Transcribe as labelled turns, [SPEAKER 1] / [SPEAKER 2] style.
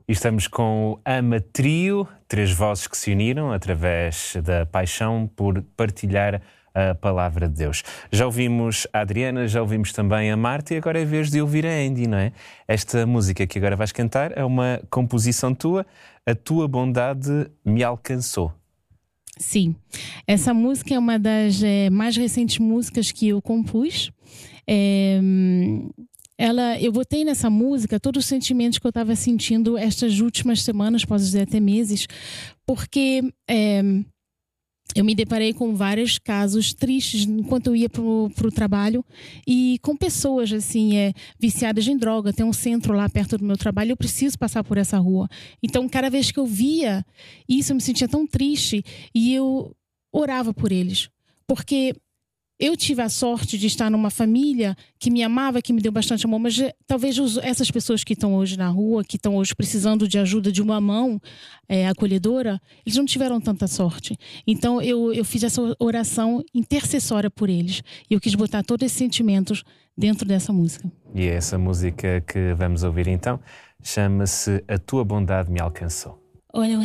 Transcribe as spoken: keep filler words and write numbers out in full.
[SPEAKER 1] E estamos com o Ama Trio, três vozes que se uniram através da paixão por partilhar a palavra de Deus. Já ouvimos a Adriana, já ouvimos também a Marta e agora é vez de ouvir a Andy, não é? Esta música que agora vais cantar é uma composição tua, A Tua Bondade Me Alcançou.
[SPEAKER 2] Sim, essa música é uma das é, mais recentes músicas que eu compus. É, ela, eu botei nessa música todos os sentimentos que eu estava sentindo estas últimas semanas, posso dizer até meses, porque é, eu me deparei com vários casos tristes enquanto eu ia para o trabalho e com pessoas assim, é, viciadas em droga. Tem um centro lá perto do meu trabalho, eu preciso passar por essa rua. Então, cada vez que eu via isso, eu me sentia tão triste e eu orava por eles. Porque eu tive a sorte de estar numa família que me amava, que me deu bastante amor, mas talvez os, essas pessoas que estão hoje na rua, que estão hoje precisando de ajuda de uma mão é, acolhedora, eles não tiveram tanta sorte. Então eu, eu fiz essa oração intercessória por eles. E eu quis botar todos esses sentimentos dentro dessa música.
[SPEAKER 1] E essa música que vamos ouvir então chama-se A Tua Bondade Me Alcançou.
[SPEAKER 2] Olha,